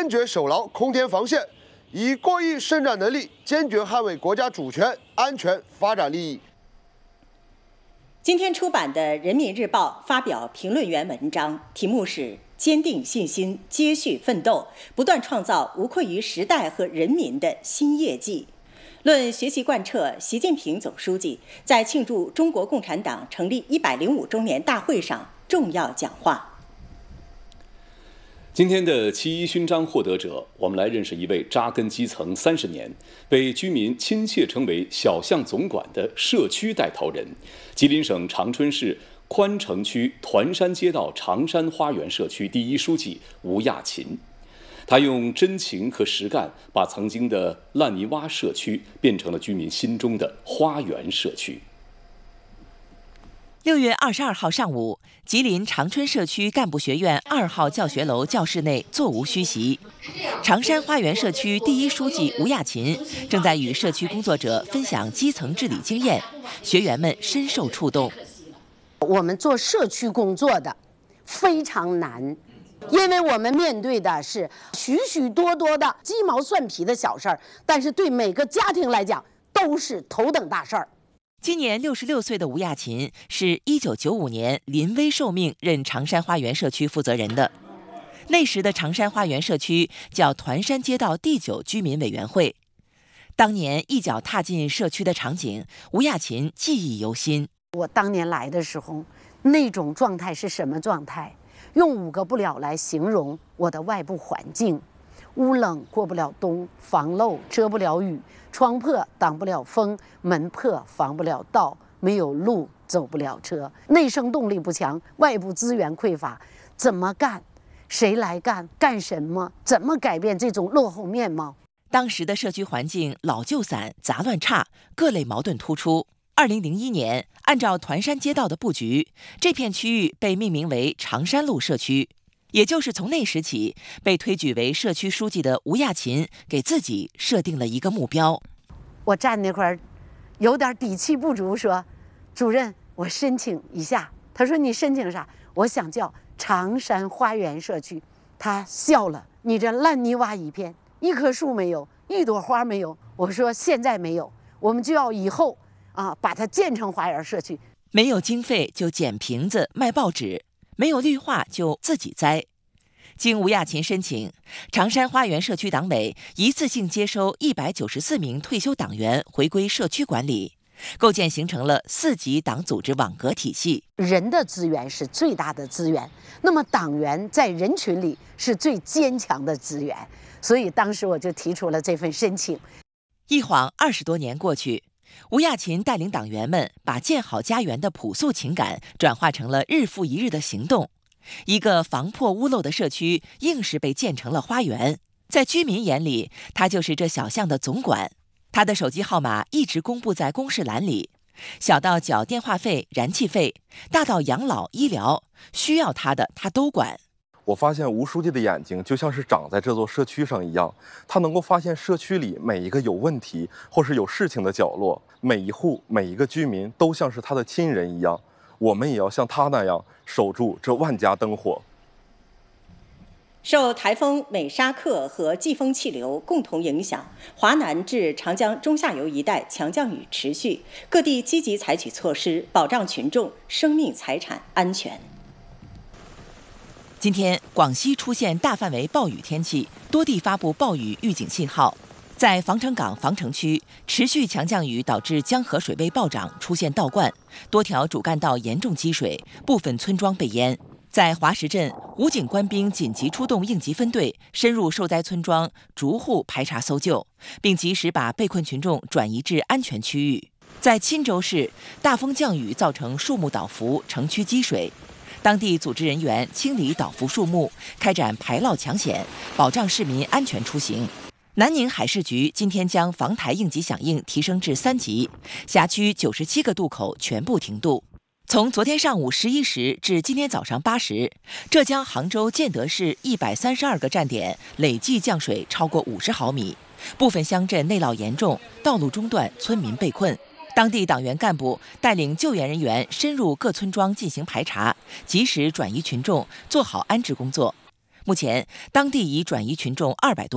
坚决守牢空天防线，以过亿生产能力坚决捍卫国家主权、安全、发展利益。 今天出版的《人民日报》发表评论员文章，题目是“坚定信心，接续奋斗，不断创造无愧于时代和人民的新业绩”，论学习贯彻习近平总书记在庆祝中国共产党成立105周年大会上重要讲话。 今天的7·1勋章获得者，我们来认识一位扎根基层30年、被居民亲切称为“小巷总管”的社区带头人——吉林省长春市宽城区团山街道长山花园社区第1书记吴亚勤。他用真情和实干，把曾经的烂泥洼社区变成了居民心中的花园社区。 6月22号上午，吉林长春社区干部学院2号教学楼教室内座无虚席，长山花园社区第1书记吴亚勤正在与社区工作者分享基层治理经验，学员们深受触动。 我们做社区工作的非常难，因为我们面对的是许许多多的鸡毛蒜皮的小事儿，但是对每个家庭来讲都是头等大事儿。 今年66岁的吴亚勤是1995年临危受命任长山花园社区负责人的。那时的长山花园社区叫团山街道第9居民委员会。当年一脚踏进社区的场景，吴亚勤记忆犹新。 我当年来的时候，那种状态是什么状态？用5个不了来形容我的外部环境：屋冷过不了冬，房漏遮不了雨，窗破挡不了风，门破防不了盗，没有路走不了车。内生动力不强，外部资源匮乏，怎么干？谁来干？干什么？怎么改变这种落后面貌？ 当时的社区环境老旧散、杂乱差，各类矛盾突出。2001年，按照团山街道的布局，这片区域被命名为长山路社区。也就是从那时起，被推举为社区书记的吴亚勤给自己设定了一个目标。 我站那块儿，有点底气不足，说：“主任，我申请一下。”他说：“你申请啥？”我想叫长山花园社区。他笑了：“你这烂泥洼一片，一棵树没有，一朵花没有。”我说：“现在没有，我们就要以后把它建成花园社区。” 没有经费就捡瓶子卖报纸。没有绿化就自己栽。经吴亚勤申请，长山花园社区党委一次性接收194名退休党员回归社区管理，构建形成了4级党组织网格体系。 人的资源是最大的资源，那么党员在人群里是最坚强的资源，所以当时我就提出了这份申请。 一晃20多年过去，吴亚勤带领党员们把建好家园的朴素情感转化成了日复一日的行动。一个防破屋漏的社区硬是被建成了花园。在居民眼里，他就是这小巷的总管。他的手机号码一直公布在公示栏里，小到缴电话费、燃气费，大到养老、医疗，需要他的他都管。 我发现吴书记的眼睛就像是长在这座社区上一样，他能够发现社区里每一个有问题或是有事情的角落，每一户每一个居民都像是他的亲人一样。我们也要像他那样守住这万家灯火。 受台风美沙克和季风气流共同影响，华南至长江中下游一带强降雨持续，各地积极采取措施，保障群众生命财产安全。 今天，广西出现大范围暴雨天气，多地发布暴雨预警信号。在防城港防城区，持续强降雨导致江河水位暴涨，出现倒灌，多条主干道严重积水，部分村庄被淹。在华石镇，武警官兵紧急出动应急分队，深入受灾村庄，逐户排查搜救，并及时把被困群众转移至安全区域。在钦州市，大风降雨造成树木倒伏，城区积水。当地组织人员清理倒伏树木，开展排涝抢险，保障市民安全出行。南宁海事局今天将防台应急响应提升至3级，辖区97个渡口全部停渡。从昨天上午11时至今天早上8时，浙江杭州建德市132个站点累计降水超过50毫米，部分乡镇内涝严重，道路中断，村民被困。当地党员干部带领救援人员深入各村庄进行排查，及时转移群众，做好安置工作。 目前，当地已转移群众200多。